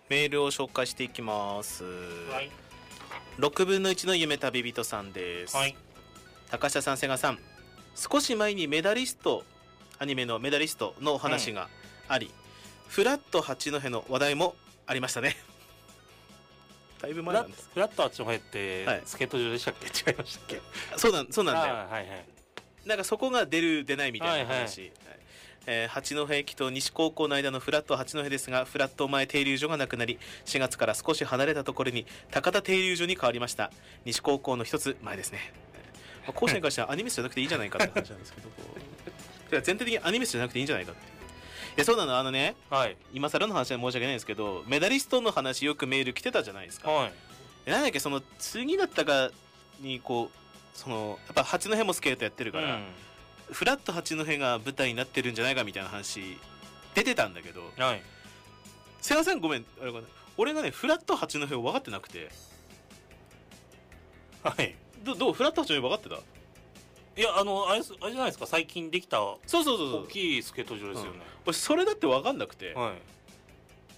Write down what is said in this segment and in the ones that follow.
メールを紹介していきます。 はい。 6分の1の夢旅人さんです。 はい。 高下さん、瀬賀さん、少し前にアニメのメダリストのお話があり、フラット八戸の話題もありましたね。だいぶ前なんです。 フラット八戸って、 はい、 スケート場でしたっけ？違いましたっけ？ そうなんだよ。 はいはい。 なんかそこが出る出ないみたいな話。はいはい、八戸駅と西高校の間のフラット八戸ですが、フラット前停留所がなくなり、4月から少し離れたところに高田停留所に変わりました。西高校の一つ前ですね。校舎に関してはアニメスじゃなくていいんじゃないかって話なんですけど、全体的にアニメスじゃなくていいんじゃないかって。いや、そうなの、はい、今更の話は申し訳ないんですけど、メダリストの話よくメール来てたじゃないですか。はい、なんだっけ、その次だったかにやっぱ八戸もスケートやってるから、フラット八戸が舞台になってるんじゃないかみたいな話出てたんだけど、はい、瀬谷さんごめん、俺がねフラット八戸を分かってなくて。はい、どうフラット八戸分かってた？ いや、あれじゃないですか、最近できた大きいスケート場ですよね。 俺それだって分かんなくて、はい、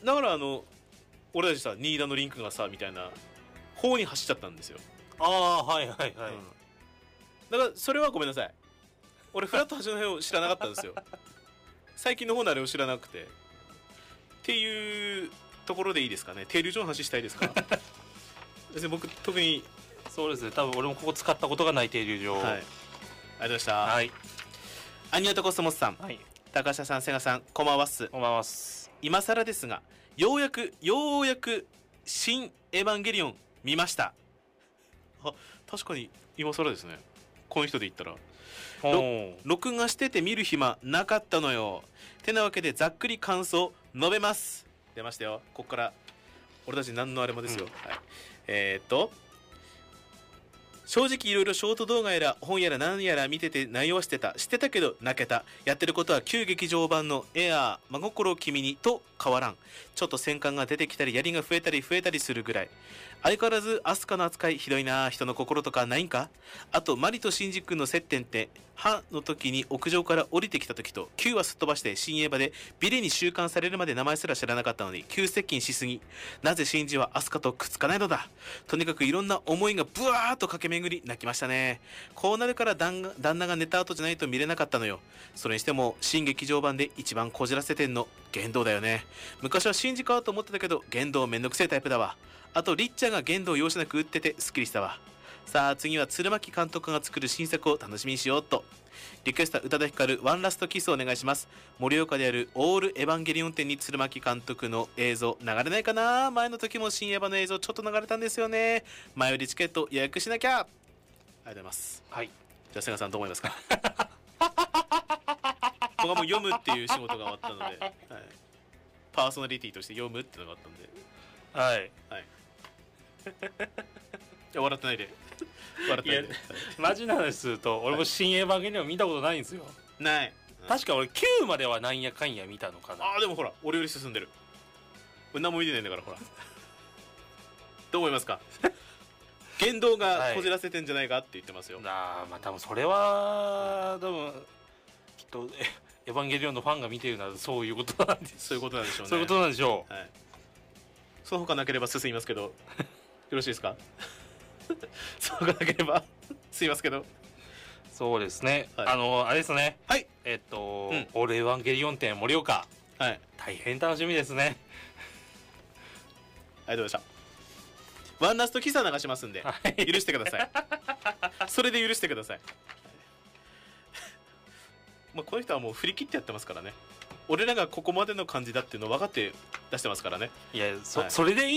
だから俺たちさ、新田のリンクがさみたいな方に走っちゃったんですよ。 ああ、はいはいはい、 だからそれはごめんなさい。俺フラット八戸を知らなかったんですよ。最近の方のあれを知らなくてっていうところでいいですかね。停留所の話したいですか？別に僕特に。 そうですね、多分俺もここ使ったことがない停留所。はい、 ありがとうございました。はい、アニオタコスモスさん、はい、高下さん、瀬賀さん、こんばんはっす。 こんばんはっす。 今更ですが、ようやく新エヴァンゲリオン見ました。あ、確かに今更ですね、この人で言ったら。録画してて見る暇なかったのよ。てなわけでざっくり感想述べます。出ましたよ、ここから俺たち何のあれもですよ。はい、正直いろいろショート動画やら本やら何やら見てて内容は知ってたけど泣けた。やってることは旧劇場版のエアー真心を君にと変わらん。ちょっと戦艦が出てきたり槍が増えたりするぐらい。相変わらずアスカの扱いひどいな。人の心とかないんか。あとマリとシンジ君の接点って歯の時に屋上から降りてきた時と9はすっ飛ばして新エヴァでビレに収監されるまで名前すら知らなかったのに急接近しすぎ。なぜシンジはアスカとくっつかないのだ。とにかくいろんな思いがブワーっと駆け巡り泣きましたね。こうなるから旦那が寝た後じゃないと見れなかったのよ。それにしても新劇場版で一番こじらせてんの玄道だよね。昔はシンジかと思ってたけど玄道めんどくせえタイプだわ。あとリッチャーが玄道を容赦なく打っててスッキリしたわ。さあ次は鶴巻監督が作る新作を楽しみにしようっと。リクエストは宇多田ヒカルワンラストキスをお願いします。盛岡であるオールエヴァンゲリオン店に鶴巻監督の映像流れないかな。前の時も新エヴァの映像ちょっと流れたんですよね。前よりチケット予約しなきゃ。ありがとうございます。はい、じゃあ瀬賀さんどう思いますか？僕はもう読むっていう仕事が終わったので、はい、パーソナリティとして読むっていうのがあったんで、はいはい。笑ってないで。笑ってないで。 マジな話すると俺も新エヴァンゲリオン見たことないんですよ。 ない、 確か俺9まではなんやかんや見たのかな。 あ、でもほら俺より進んでる。俺何も見てないんだから。ほらどう思いますか？言動がこじらせてんじゃないかって言ってますよ。 まあ多分それは多分きっとエヴァンゲリオンのファンが見てるのはそういうことなんです。 そういうことなんでしょうね。 そういうことなんでしょう。はい、 その他なければ進みますけどよろしいですか？その他なければすいますけど。 そうですね、はい、あれですね、はい、オールエヴァンゲリオン展盛岡、はい、大変楽しみですね。 ありがとうございました。ワンラストキスは流しますんで、はい、許してください。それで許してください。まあこの人はもう振り切ってやってますからね。俺らがここまでの感じだっていうのを分かって出してますからね。 いや、それでいい